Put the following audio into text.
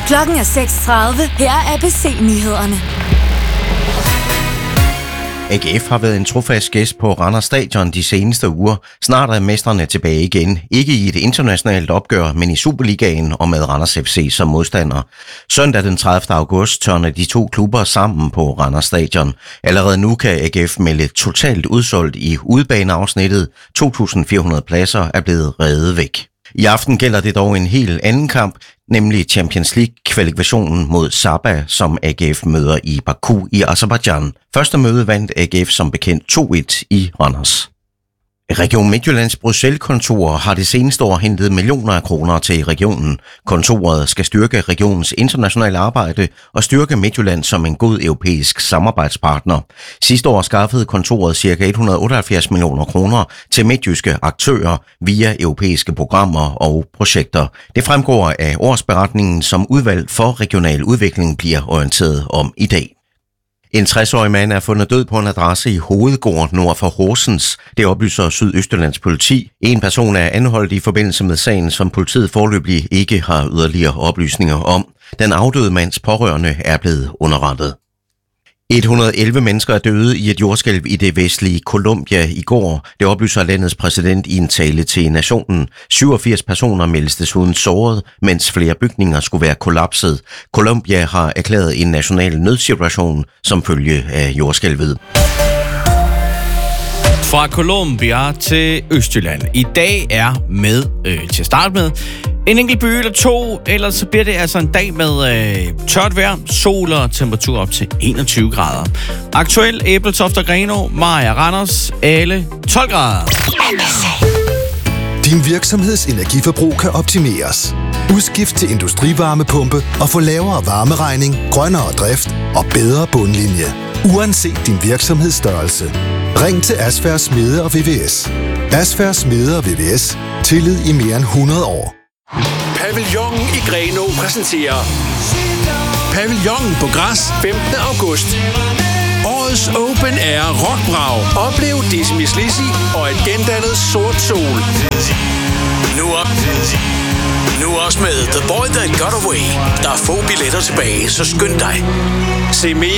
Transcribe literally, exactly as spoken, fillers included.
Klokken er seks tredive. Her er A B C-nyhederne. A G F har været en trofast gæst på Randers Stadion de seneste uger. Snart er mestrene tilbage igen. Ikke i et internationalt opgør, men i Superligaen og med Randers F C som modstander. Søndag den tredivte august tørner de to klubber sammen på Randers Stadion. Allerede nu kan A G F melde totalt udsolgt i udebaneafsnittet. to tusind fire hundrede pladser er blevet revet væk. I aften gælder det dog en helt anden kamp, nemlig Champions League-kvalifikationen mod Saba, som A G F møder i Baku i Aserbajdsjan. Første møde vandt A G F som bekendt to et i Randers. Region Midtjyllands Bruxelles-kontor har det seneste år hentet millioner af kroner til regionen. Kontoret skal styrke regionens internationale arbejde og styrke Midtjylland som en god europæisk samarbejdspartner. Sidste år skaffede kontoret ca. et hundrede otteoghalvfjerds millioner kroner til midtjyske aktører via europæiske programmer og projekter. Det fremgår af årsberetningen, som udvalg for regional udvikling bliver orienteret om i dag. En tres-årig mand er fundet død på en adresse i Hovedgård nord for Horsens. Det oplyser Sydøstjyllands politi. En person er anholdt i forbindelse med sagen, som politiet foreløbig ikke har yderligere oplysninger om. Den afdøde mands pårørende er blevet underrettet. et hundrede og elleve mennesker er døde i et jordskælv i det vestlige Colombia i går. Det oplyser landets præsident i en tale til nationen. syvogfirs personer meldes desuden såret, mens flere bygninger skulle være kollapset. Colombia har erklæret en national nødsituation som følge af jordskælvet. Fra Colombia til Østjylland. I dag er med øh, til at starte med en enkelt by eller to, ellers så bliver det altså en dag med øh, tørt vejr, sol og temperatur op til enogtyve grader. Aktuel Ebeltoft og Grenaa, Maja Randers, alle tolv grader. Din virksomheds energiforbrug kan optimeres. Udskift til industrivarmepumpe og få lavere varmeregning, grønnere drift og bedre bundlinje. Uanset din virksomhedsstørrelse. Ring til Asfærd Smede og V V S. Asfærd Smede og V V S. Tillid i mere end hundrede år. Pavillonen i Grenaa præsenterer Pavillonen på græs femtende august. Årets Open Air rockbrag. Oplev Dizzy Miss Lizzy og et gendannet Sort Sol. Nu op. Nu også med The Boy That Got Away. Der er få billetter tilbage, så skynd dig. Se mere